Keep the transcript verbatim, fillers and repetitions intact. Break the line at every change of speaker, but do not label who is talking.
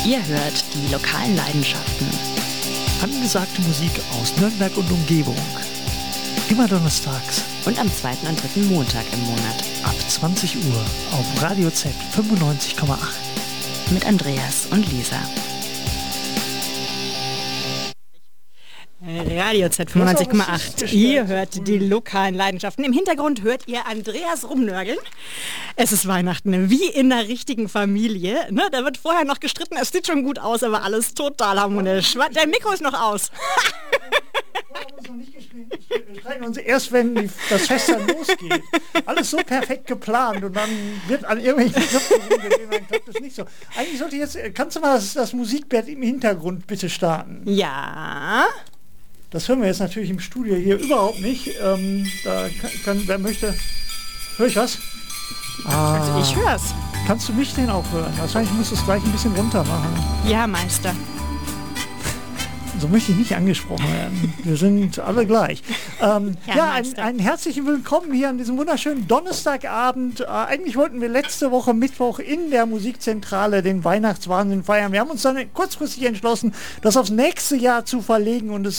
Ihr hört die lokalen Leidenschaften.
Angesagte Musik aus Nürnberg und Umgebung. Immer donnerstags.
Und am zweiten und dritten Montag im Monat.
Ab zwanzig Uhr auf Radio Z fünfundneunzig Komma acht.
Mit Andreas und Lisa. Radio Z fünfundneunzig Komma acht. Ihr hört die lokalen Leidenschaften. Im Hintergrund hört ihr Andreas rumnörgeln. Es ist Weihnachten, wie in einer richtigen Familie. Ne? Da wird vorher noch gestritten, es sieht schon gut aus, aber alles total harmonisch. Dein Mikro ist noch aus.
Wir streiten uns erst, wenn die, das Fest dann losgeht. Alles so perfekt geplant und dann wird an irgendwelchen Knöpfen rumgedreht. Dann klappt das nicht so. Eigentlich sollte jetzt, kannst du mal das, das Musikbett im Hintergrund bitte starten?
Ja.
Das hören wir jetzt natürlich im Studio hier überhaupt nicht. Ähm, da kann, kann, wer möchte, höre ich was?
Ah. Also ich hör's.
Kannst du mich denn auch hören? Wahrscheinlich musst du es gleich ein bisschen runter machen.
Ja, Meister.
So möchte ich nicht angesprochen werden. Wir sind alle gleich. Ähm, ja, ja ein, einen herzlichen Willkommen hier an diesem wunderschönen Donnerstagabend. Äh, eigentlich wollten wir letzte Woche Mittwoch in der Musikzentrale den Weihnachtswahnsinn feiern. Wir haben uns dann kurzfristig entschlossen, das aufs nächste Jahr zu verlegen und es